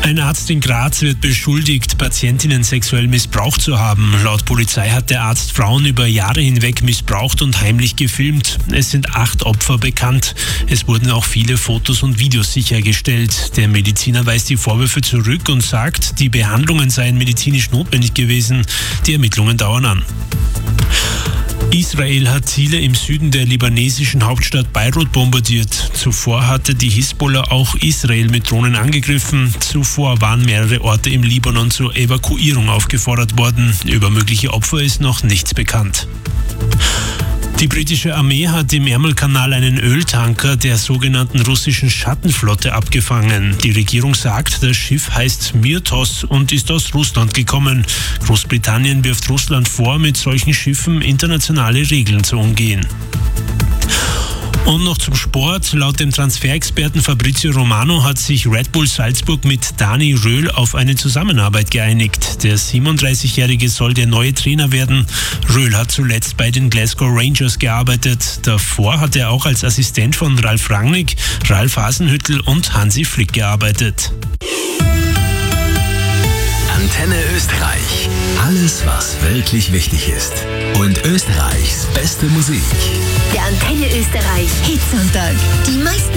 Ein Arzt in Graz wird beschuldigt, Patientinnen sexuell missbraucht zu haben. Laut Polizei hat der Arzt Frauen über Jahre hinweg missbraucht und heimlich gefilmt. Es sind 8 Opfer bekannt. Es wurden auch viele Fotos und Videos sichergestellt. Der Mediziner weist die Vorwürfe zurück und sagt, die Behandlungen seien medizinisch notwendig gewesen. Die Ermittlungen dauern an. Israel hat Ziele im Süden der libanesischen Hauptstadt Beirut bombardiert. Zuvor hatte die Hisbollah auch Israel mit Drohnen angegriffen. Zuvor waren mehrere Orte im Libanon zur Evakuierung aufgefordert worden. Über mögliche Opfer ist noch nichts bekannt. Die britische Armee hat im Ärmelkanal einen Öltanker der sogenannten russischen Schattenflotte abgefangen. Die Regierung sagt, das Schiff heißt Mirtos und ist aus Russland gekommen. Großbritannien wirft Russland vor, mit solchen Schiffen internationale Regeln zu umgehen. Und noch zum Sport. Laut dem Transferexperten Fabrizio Romano hat sich Red Bull Salzburg mit Dani Röhl auf eine Zusammenarbeit geeinigt. Der 37-Jährige soll der neue Trainer werden. Röhl hat zuletzt bei den Glasgow Rangers gearbeitet. Davor hat er auch als Assistent von Ralf Rangnick, Ralf Hasenhüttl und Hansi Flick gearbeitet. Antenne Österreich. Alles, was wirklich wichtig ist. Und Österreichs beste Musik. Der Antenne Österreich Hitsonntag. Die meisten